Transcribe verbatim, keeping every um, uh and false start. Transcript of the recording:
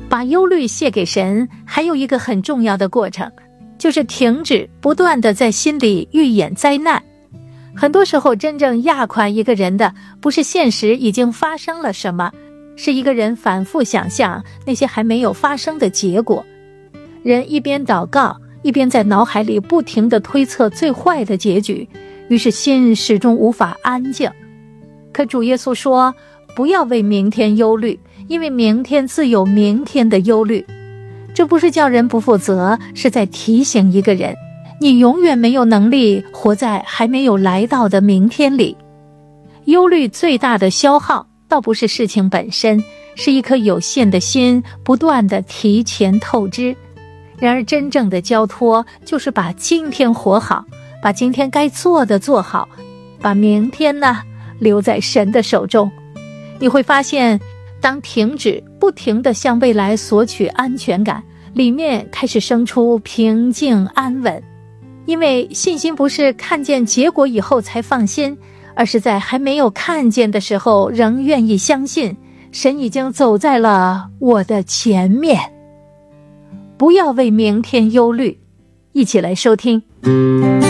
把忧虑卸给神，还有一个很重要的过程，就是停止不断地在心里预演灾难。很多时候真正压垮一个人的，不是现实已经发生了什么，是一个人反复想象那些还没有发生的结果。人一边祷告，一边在脑海里不停地推测最坏的结局，于是心始终无法安静。可主耶稣说，不要为明天忧虑，因为明天自有明天的忧虑。这不是叫人不负责，是在提醒一个人，你永远没有能力活在还没有来到的明天里。忧虑最大的消耗，倒不是事情本身，是一颗有限的心不断地提前透支。然而真正的交托，就是把今天活好，把今天该做的做好，把明天呢留在神的手中。你会发现，当停止不停地向未来索取安全感，里面开始生出平静安稳。因为信心不是看见结果以后才放心，而是在还没有看见的时候仍愿意相信神已经走在了我的前面。不要为明天忧虑，一起来收听。